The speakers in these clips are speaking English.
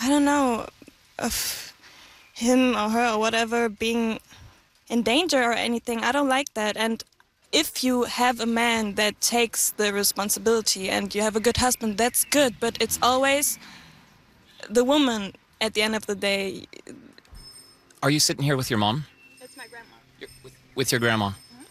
I don't know, of him or her or whatever being in danger or anything. I don't like that. And if you have a man that takes the responsibility and you have a good husband, that's good. But it's always the woman at the end of the day. Are you sitting here with your mom? That's my grandma. With your grandma?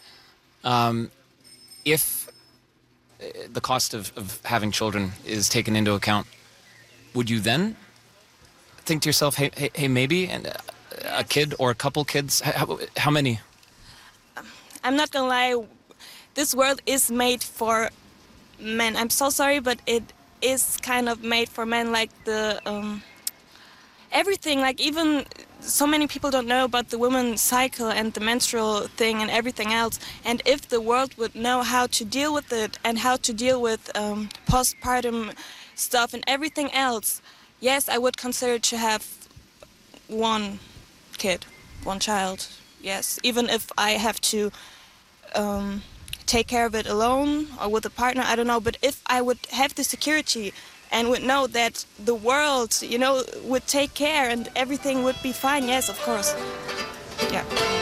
If the cost of having children is taken into account, would you then think to yourself, hey, maybe and a kid or a couple kids? How many? I'm not gonna lie, this world is made for men. I'm so sorry, but it is kind of made for men. Like the everything, like even so many people don't know about the women's cycle and the menstrual thing and everything else. And if the world would know how to deal with it and how to deal with postpartum stuff and everything else, yes, I would consider to have one kid, one child. Yes, even if I have to take care of it alone or with a partner, I don't know. But if I would have the security and would know that the world, would take care and everything would be fine, yes, of course. Yeah.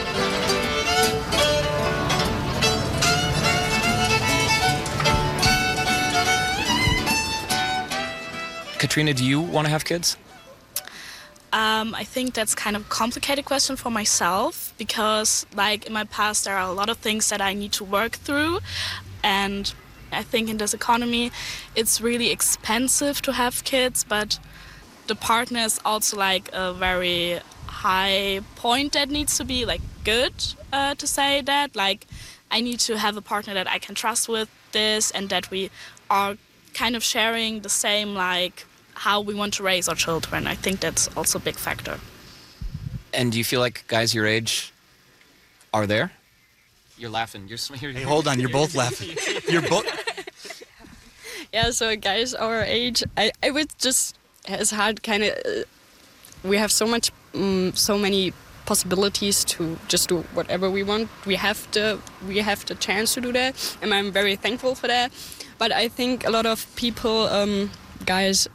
Katrina, do you want to have kids? I think that's kind of a complicated question for myself because, like, in my past, there are a lot of things that I need to work through. And I think in this economy, it's really expensive to have kids, but the partner is also, like, a very high point that needs to be, like, good to say that. Like, I need to have a partner that I can trust with this and that we are kind of sharing the same, like, how we want to raise our children. I think that's also a big factor. And do you feel like guys your age are there? You're laughing. Hey, hold on. You're both laughing. You're both. Yeah, so guys our age, I would just, it's hard kind of, we have so many possibilities to just do whatever we want. We have the chance to do that, and I'm very thankful for that. But I think a lot of people, guys,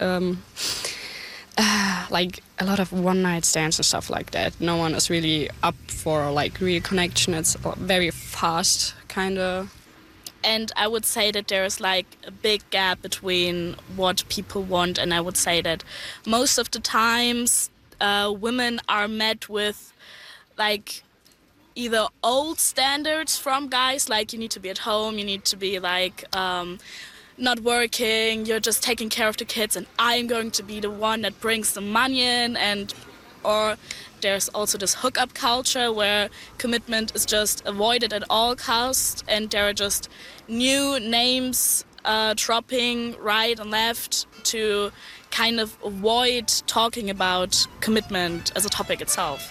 like a lot of one-night stands and stuff like that. No one is really up for like real connection. It's very fast, kind of. And I would say that there is like a big gap between what people want, and I would say that most of the times women are met with like either old standards from guys, like you need to be at home, you need to be like not working, you're just taking care of the kids, and I'm going to be the one that brings the money in. And or there's also this hookup culture where commitment is just avoided at all costs, and there are just new names dropping right and left to kind of avoid talking about commitment as a topic itself.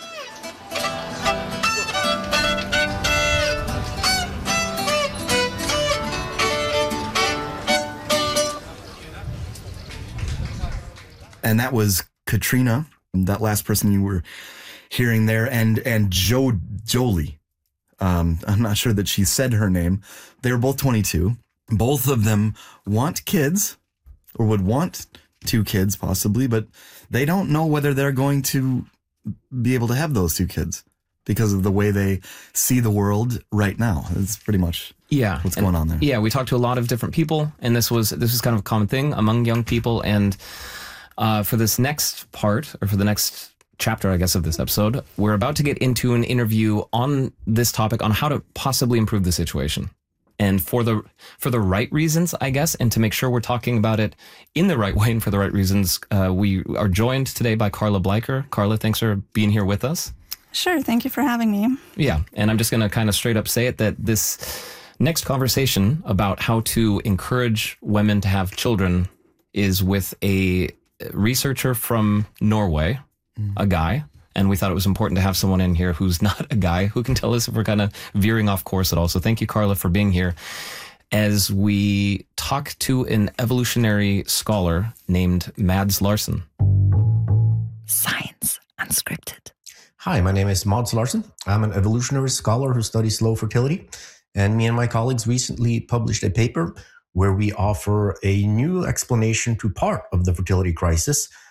And that was Katrina, that last person you were hearing there, and Jolie. I'm not sure that she said her name. They were both 22. Both of them want kids, or would want 2 kids possibly, but they don't know whether they're going to be able to have those 2 kids because of the way they see the world right now. It's pretty much what's going on there. Yeah, we talked to a lot of different people, and this was kind of a common thing among young people. And for this next part, or for the next chapter, I guess, of this episode, we're about to get into an interview on this topic, on how to possibly improve the situation. And for the right reasons, I guess, and to make sure we're talking about it in the right way and for the right reasons, we are joined today by Carla Bleicher. Carla, thanks for being here with us. Sure, thank you for having me. Yeah, and I'm just going to kind of straight up say it, that this next conversation about how to encourage women to have children is with a researcher from Norway, a guy, and we thought it was important to have someone in here who's not a guy, who can tell us if we're kind of veering off course at all. So thank you, Carla, for being here as we talk to an evolutionary scholar named Mads Larsen. Science Unscripted. Hi, my name is Mads Larsen. I'm an evolutionary scholar who studies low fertility, and me and my colleagues recently published a paper where we offer a new explanation to part of the fertility crisis